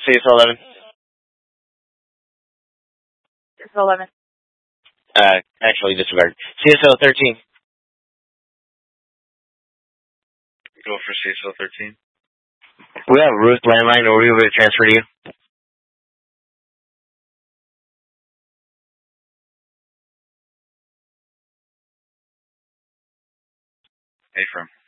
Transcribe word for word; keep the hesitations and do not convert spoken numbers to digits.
C S L eleven. C S L eleven. Uh, actually disregard. C S L thirteen. Go for C S L thirteen. We have Ruth landline, or we will transfer to you. A-firm.